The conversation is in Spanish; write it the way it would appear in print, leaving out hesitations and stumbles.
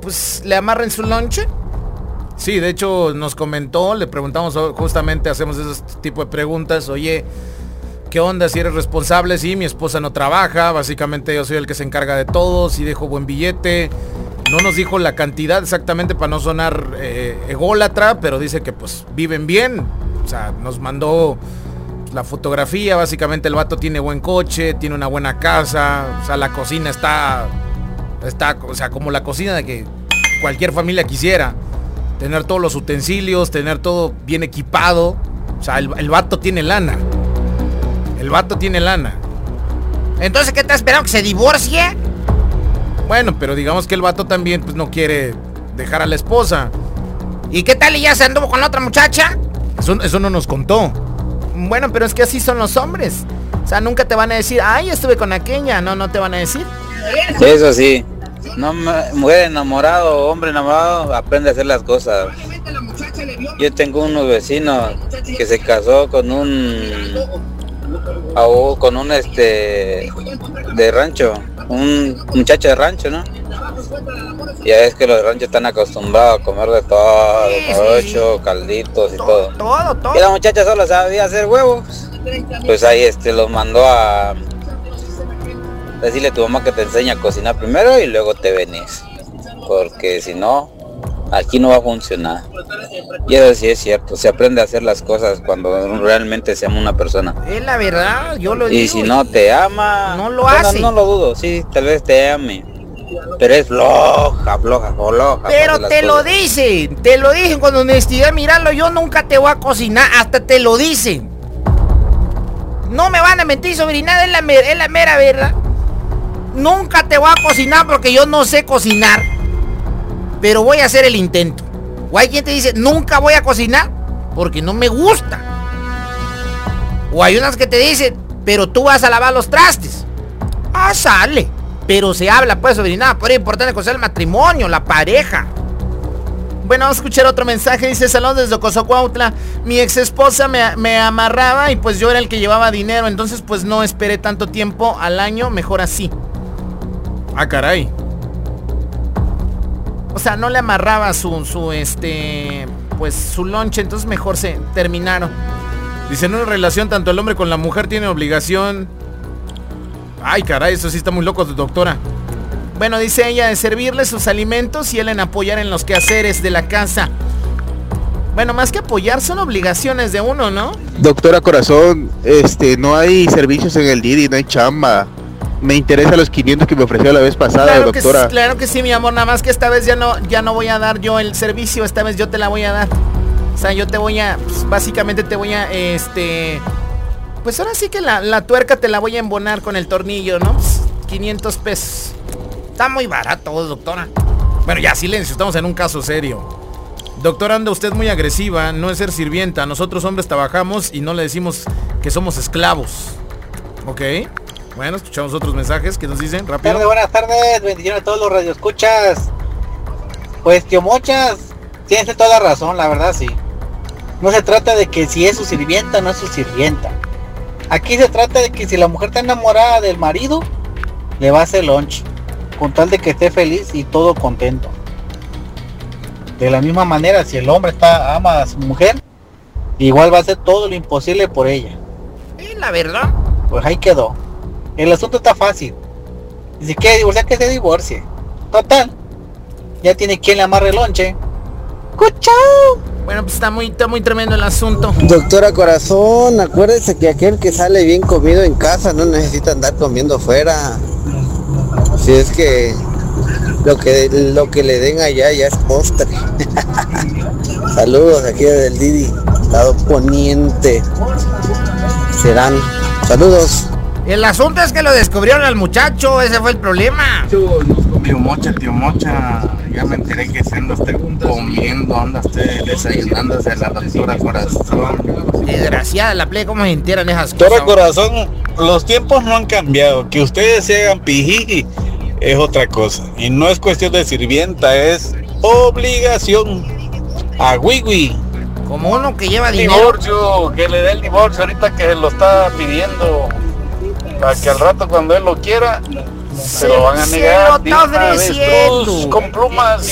pues le amarren su lonche. Sí, de hecho nos comentó, le preguntamos, justamente hacemos ese tipo de preguntas. Oye, ¿qué onda si eres responsable? Sí, mi esposa no trabaja, básicamente yo soy el que se encarga de todo, sí dejo buen billete. No nos dijo la cantidad exactamente para no sonar ególatra, pero dice que pues viven bien. O sea, nos mandó la fotografía, básicamente el vato tiene buen coche, tiene una buena casa, o sea, la cocina está, o sea, como la cocina de que cualquier familia quisiera. Tener todos los utensilios, tener todo bien equipado. O sea, el vato tiene lana. El vato tiene lana. Entonces, ¿qué te esperando? ¿Que se divorcie? Bueno, pero digamos que el vato también pues no quiere dejar a la esposa. ¿Y qué tal? ¿Y ya se anduvo con la otra muchacha? Eso no nos contó. Bueno, pero es que así son los hombres. O sea, nunca te van a decir, ay, estuve con aquella. No te van a decir. Eso sí. No, mujer enamorada o hombre enamorado aprende a hacer las cosas. Yo tengo unos vecinos que se casó con un de rancho, un muchacho de rancho, ¿no? Ya es que los ranchos están acostumbrados a comer de todo, morocho, calditos y todo. Y la muchacha solo sabía hacer huevos. Pues ahí los mandó a decirle a tu mamá que te enseña a cocinar primero y luego te venís. Porque si no, aquí no va a funcionar. Y eso sí es cierto, se aprende a hacer las cosas cuando realmente se ama una persona. Es la verdad, yo lo digo. Y si no te ama, no lo hace. No lo dudo, sí, tal vez te ame. Pero es floja. Pero te lo dicen con honestidad, míralo, yo nunca te voy a cocinar, hasta te lo dicen. No me van a mentir sobre nada, es la mera verdad. Nunca te voy a cocinar porque yo no sé cocinar, pero voy a hacer el intento. O hay quien te dice, nunca voy a cocinar porque no me gusta. O hay unas que te dicen, pero tú vas a lavar los trastes. Ah, sale. Pero se habla pues sobre nada, por importante cosa el matrimonio, la pareja. Bueno, vamos a escuchar otro mensaje. Dice, saludos desde Ocosocuautla. Mi ex esposa me amarraba y pues yo era el que llevaba dinero. Entonces pues no esperé tanto tiempo al año, mejor así. Ah, caray. O sea, no le amarraba su lonche, entonces mejor se terminaron. Dice, en una relación tanto el hombre con la mujer tiene obligación. Ay, caray, eso sí está muy loco, doctora. Bueno, dice ella, de servirle sus alimentos y él en apoyar en los quehaceres de la casa. Bueno, más que apoyar, son obligaciones de uno, ¿no? Doctora Corazón, no hay servicios en el Didi, no hay chamba. Me interesa los 500 que me ofreció la vez pasada, claro doctora. Claro que sí, mi amor, nada más que esta vez ya no voy a dar yo el servicio, esta vez yo te la voy a dar. O sea, yo te voy a, pues, básicamente te voy a, pues ahora sí que la tuerca te la voy a embonar con el tornillo, ¿no? Pues, 500 pesos. Está muy barato, doctora. Bueno, ya, silencio, estamos en un caso serio. Doctora, anda usted muy agresiva, no es ser sirvienta. Nosotros hombres trabajamos y no le decimos que somos esclavos. ¿Ok? Bueno, escuchamos otros mensajes que nos dicen, rápido. Buenas tardes, bendiciones a todos los radioescuchas. Pues, tío Mochas, tienes toda razón, la verdad sí. No se trata de que si es su sirvienta o no es su sirvienta. Aquí se trata de que si la mujer está enamorada del marido, le va a hacer lunch, con tal de que esté feliz y todo contento. De la misma manera, si el hombre ama a su mujer, igual va a hacer todo lo imposible por ella. Es la verdad. Pues ahí quedó. El asunto está fácil. Y si quiere divorciar, que se divorcie. Total, ya tiene quien le amarre el lonche. ¡Cuchao! Bueno, pues está muy tremendo el asunto. Doctora Corazón, acuérdese que aquel que sale bien comido en casa no necesita andar comiendo fuera. Si es que lo que le den allá ya es postre. Saludos aquí desde el Didi, lado poniente. Serán. Saludos. El asunto es que lo descubrieron al muchacho, ese fue el problema. Tío Mocha, ya me enteré que se anda usted comiendo, anda usted desayunándose a la doctora Corazón. Desgraciada la play, ¿cómo se enteran esas cosas? Doctora Corazón, los tiempos no han cambiado, que ustedes se hagan pijiji es otra cosa. Y no es cuestión de sirvienta, es obligación. A Wiwi. Como uno que lleva dinero. Divorcio, que le dé el divorcio ahorita que lo está pidiendo. Para que al rato cuando él lo quiera, se lo van a negar. Se lo está ofreciendo. Con plumas.